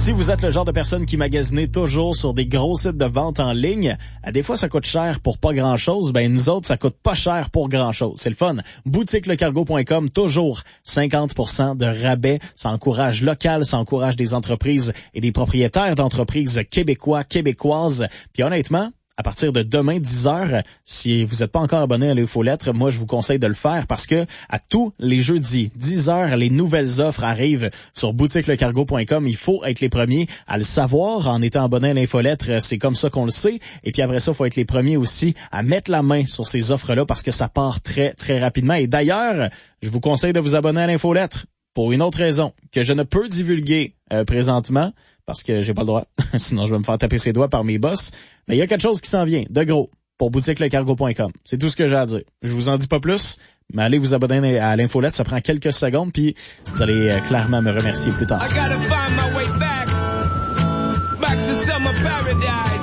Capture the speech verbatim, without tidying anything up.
Si vous êtes le genre de personne qui magasine toujours sur des gros sites de vente en ligne, à des fois ça coûte cher pour pas grand-chose, ben nous autres ça coûte pas cher pour grand-chose. C'est le fun. boutique le cargo point com, toujours cinquante pour cent de rabais. Ça encourage local, ça encourage des entreprises et des propriétaires d'entreprises québécois, québécoises. Puis honnêtement, à partir de demain, dix heures, si vous n'êtes pas encore abonné à l'infolettre, moi, je vous conseille de le faire parce que à tous les jeudis, dix heures, les nouvelles offres arrivent sur boutique le cargo point com. Il faut être les premiers à le savoir en étant abonné à l'infolettre. C'est comme ça qu'on le sait. Et puis après ça, il faut être les premiers aussi à mettre la main sur ces offres-là parce que ça part très, très rapidement. Et d'ailleurs, je vous conseille de vous abonner à l'infolettre pour une autre raison que je ne peux divulguer euh, présentement. Parce que j'ai pas le droit. Sinon, je vais me faire taper ses doigts par mes boss. Mais il y a quelque chose qui s'en vient, de gros, pour boutique le cargo point com. C'est tout ce que j'ai à dire. Je vous en dis pas plus, mais allez vous abonner à l'infolette. Ça prend quelques secondes, puis vous allez euh, clairement me remercier plus tard. I gotta find my way back, back to summer paradise.